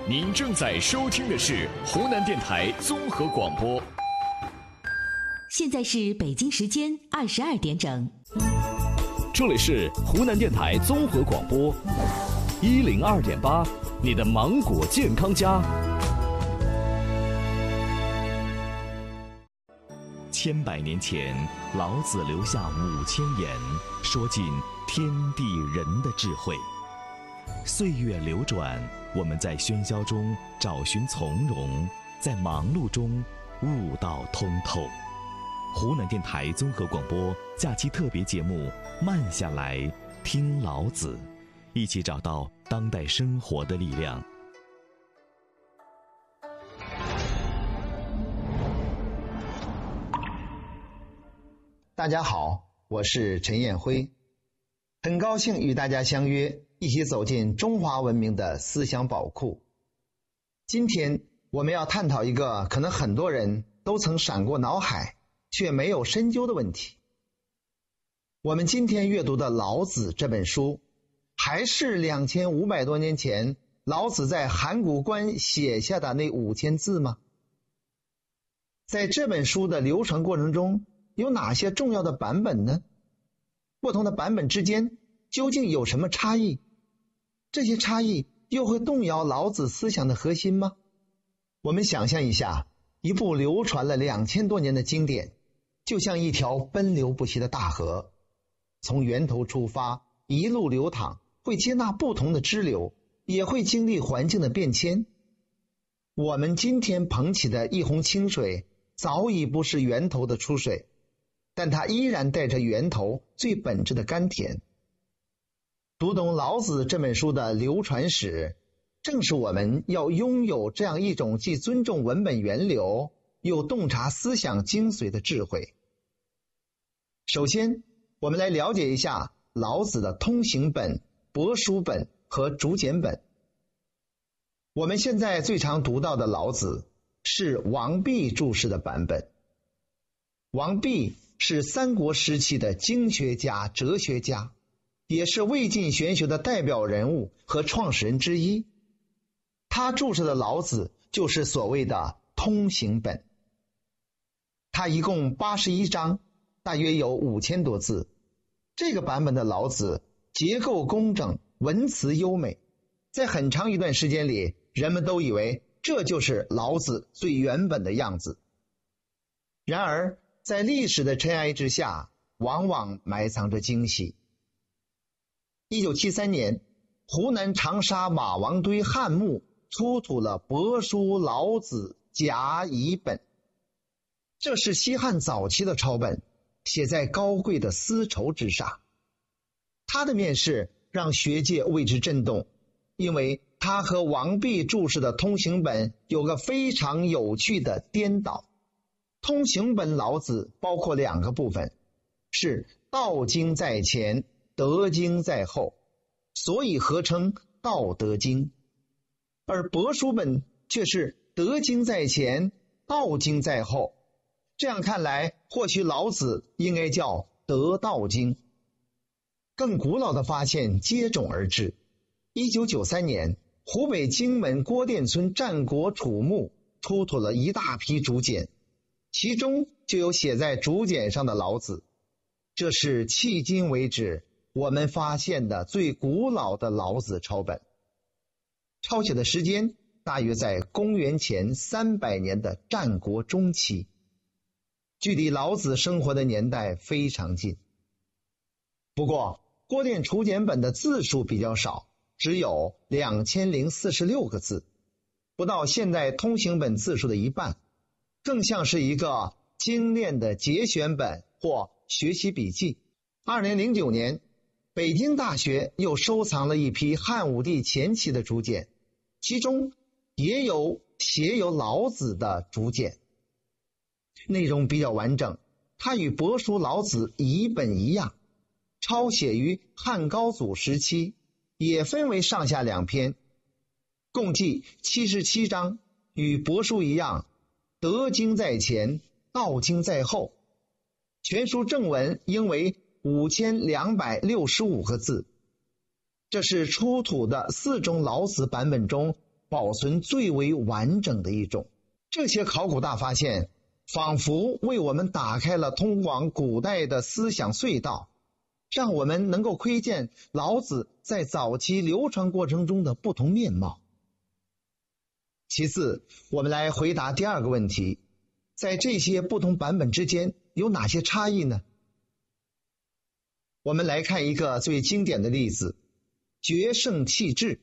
您正在收听的是湖南电台综合广播。 现在是北京时间22点整。 这里是湖南电台综合广播102.8，你的芒果健康家。千百年前，老子留下5000言，说尽天地人的智慧。岁月流转，我们在喧嚣中找寻从容，在忙碌中悟道通透。湖南电台综合广播假期特别节目《慢下来听老子》，一起找到当代生活的力量。 大家好，我是陈彦辉，很高兴与大家相约，一起走进中华文明的思想宝库。今天我们要探讨一个可能很多人都曾闪过脑海却没有深究的问题。我们今天阅读的《老子》这本书，还是2500多年前老子在函谷关写下的那5000字吗？在这本书的流传过程中，有哪些重要的版本呢？不同的版本之间究竟有什么差异？这些差异又会动摇老子思想的核心吗？我们想象一下，一部流传了2000多年的经典，就像一条奔流不息的大河，从源头出发，一路流淌，会接纳不同的支流，也会经历环境的变迁。我们今天捧起的一泓清水，早已不是源头的出水，但它依然带着源头最本质的甘甜。读懂老子这本书的流传史，正是我们要拥有这样一种既尊重文本源流，又洞察思想精髓的智慧。首先，我们来了解一下老子的通行本、帛书本和竹简本。我们现在最常读到的老子是王弼注释的版本。王弼是三国时期的经学家、哲学家，也是魏晋玄学的代表人物和创始人之一。他注释的老子就是所谓的通行本。它一共81章，大约有5000多字。这个版本的老子结构工整，文辞优美，在很长一段时间里，人们都以为这就是老子最原本的样子。然而在历史的尘埃之下，往往埋藏着惊喜。1973年，湖南长沙马王堆汉墓出土了帛书老子甲乙本，这是西汉早期的抄本，写在高贵的丝绸之上。它的面世让学界为之震动，因为它和王弼注释的通行本有个非常有趣的颠倒。通行本老子包括2个部分，是道经在前，德经在后，所以合称道德经。而帛书本却是德经在前，道经在后。这样看来，或许老子应该叫德道经。更古老的发现接踵而至。1993年，湖北荆门郭店村战国楚墓出土了一大批竹简，其中就有写在竹简上的老子。这是迄今为止我们发现的最古老的老子抄本。抄写的时间大约在公元前300年的战国中期，距离老子生活的年代非常近。不过郭店竹简本的字数比较少，只有2046个字，不到现代通行本字数的一半，更像是一个精炼的节选本或学习笔记。2009年，北京大学又收藏了一批汉武帝前期的竹简，其中也有写有老子的竹简，内容比较完整。它与帛书老子乙本一样，抄写于汉高祖时期，也分为上下2篇，共计77章，与帛书一样，德经在前，道经在后。全书正文应为5265个字。这是出土的4种老子版本中保存最为完整的一种。这些考古大发现仿佛为我们打开了通往古代的思想隧道，让我们能够窥见老子在早期流传过程中的不同面貌。其次，我们来回答第二个问题，在这些不同版本之间有哪些差异呢？我们来看一个最经典的例子，决胜弃治。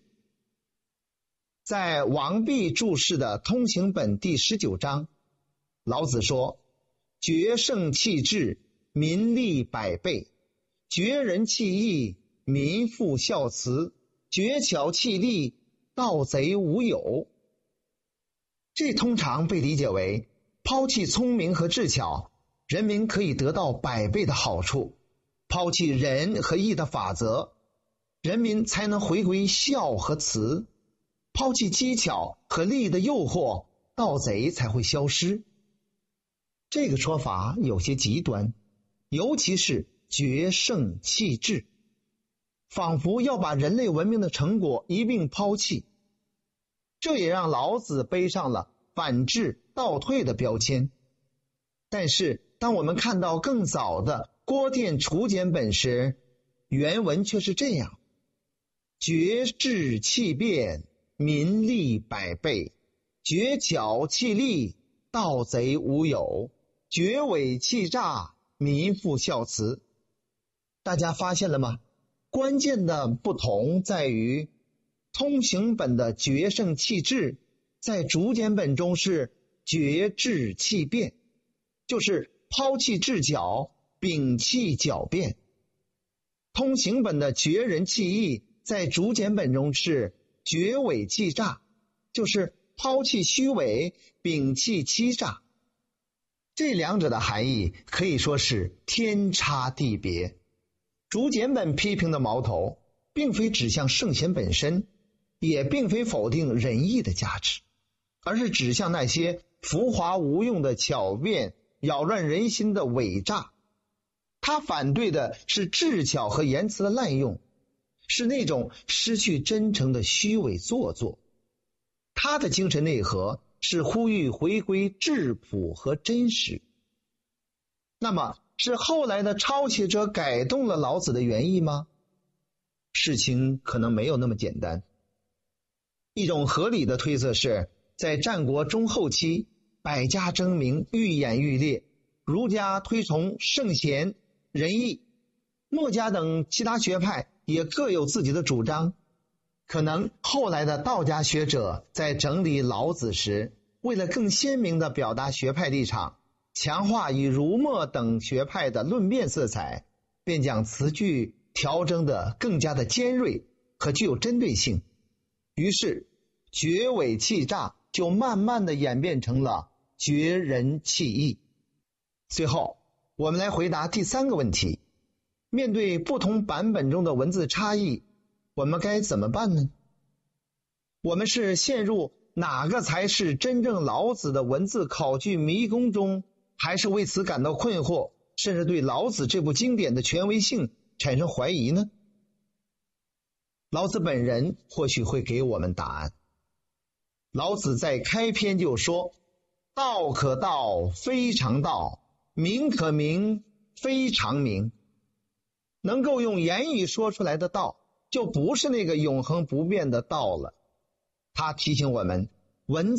在王弼注释的通行本第19章，老子说：决胜弃治，民利百倍；决人弃义，民复孝慈；决巧弃利，盗贼无有。这通常被理解为抛弃聪明和智巧，人民可以得到100倍的好处；抛弃仁和义的法则，人民才能回归孝和慈；抛弃机巧和利的诱惑，盗贼才会消失。这个说法有些极端，尤其是决胜弃治，仿佛要把人类文明的成果一并抛弃。这也让老子背上了反智倒退的标签。但是当我们看到更早的郭店楚简本时，原文却是这样：决智弃变，民利百倍；决巧弃利，盗贼无有；决伪弃诈，民复孝慈。大家发现了吗？关键的不同在于，通行本的决胜弃治，在竹简本中是决智弃变，就是抛弃智巧，摒弃狡辩。通行本的决人弃义，在竹简本中是决伪弃诈，就是抛弃虚伪，摒弃欺诈。这两者的含义可以说是天差地别。竹简本批评的矛头并非指向圣贤本身，也并非否定仁义的价值，而是指向那些浮华无用的巧辩，扰乱人心的伪诈。他反对的是智巧和言辞的滥用，是那种失去真诚的虚伪做作。他的精神内核是呼吁回归质朴和真实。那么是后来的抄写者改动了老子的原意吗？事情可能没有那么简单。一种合理的推测是，在战国中后期，百家争鸣，愈演愈烈，儒家推崇圣贤仁义，墨家等其他学派也各有自己的主张。可能后来的道家学者在整理老子时，为了更鲜明地表达学派立场，强化以儒墨等学派的论辩色彩，便将词句调整得更加的尖锐和具有针对性。于是决伪弃诈就慢慢地演变成了决人弃义。最后我们来回答第三个问题，面对不同版本中的文字差异，我们该怎么办呢？我们是陷入哪个才是真正老子的文字考据迷宫中，还是为此感到困惑，甚至对老子这部经典的权威性产生怀疑呢？老子本人或许会给我们答案。老子在开篇就说：道可道，非常道；名可名，非常名。能够用言语说出来的道，就不是那个永恒不变的道了。他提醒我们，文